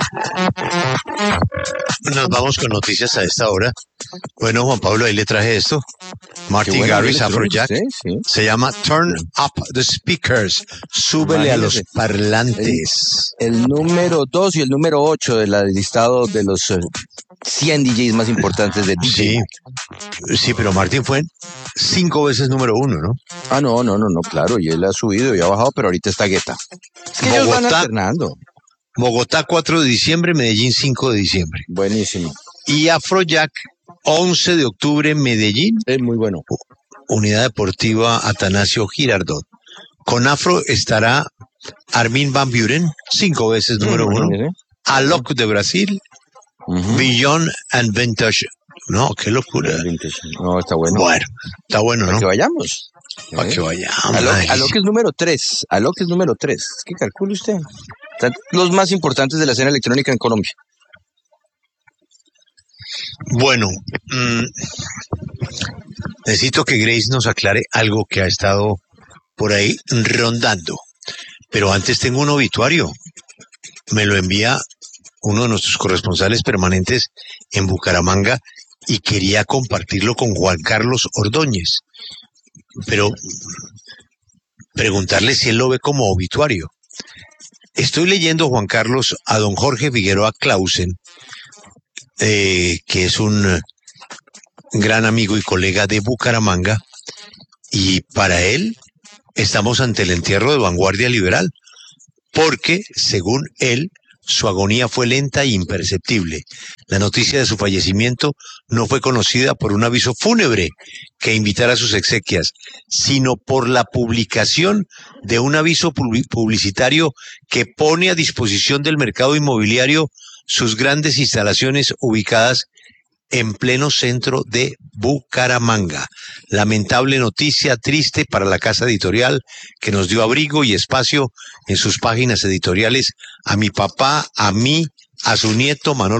Nos vamos con noticias a esta hora. Bueno, Juan Pablo, ahí le traje esto. Martin Garrix, Afrojack. Sí. Se llama Turn Up the Speakers. Súbele a los parlantes. El número 2 y el número 8 del listado de los 100 DJs más importantes de DJ. Sí, pero Martin fue 5 veces número 1, ¿no? Ah, no, claro, y él ha subido y ha bajado, pero ahorita está Guetta. Es que ellos van alternando. Bogotá 4 de diciembre, Medellín 5 de diciembre. Buenísimo. Y Afrojack 11 de octubre, Medellín. Es muy bueno. Unidad Deportiva Atanasio Girardot. Con Afro estará Armin van Buuren, 5 veces número 1. Alok de Brasil. Beyond and Vintage. No, qué locura. No, está bueno. Bueno, está bueno, ¿no? Para que vayamos. Para que vayamos. Alok es número 3. Alok es número 3. Es que calcule usted. Están los más importantes de la escena electrónica en Colombia. Bueno, necesito que Grace nos aclare algo que ha estado por ahí rondando. Pero antes tengo un obituario. Me lo envía uno de nuestros corresponsales permanentes en Bucaramanga y quería compartirlo con Juan Carlos Ordóñez. Pero preguntarle si él lo ve como obituario. Estoy leyendo, Juan Carlos, a don Jorge Figueroa Clausen, que es un gran amigo y colega de Bucaramanga, y para él estamos ante el entierro de vanguardia liberal, porque, según él, su agonía fue lenta e imperceptible. La noticia de su fallecimiento no fue conocida por un aviso fúnebre que invitara a sus exequias, sino por la publicación de un aviso publicitario que pone a disposición del mercado inmobiliario sus grandes instalaciones ubicadas en pleno centro de Bucaramanga. Lamentable noticia, triste para la casa editorial que nos dio abrigo y espacio en sus páginas editoriales a mi papá, a mí, a su nieto Manolo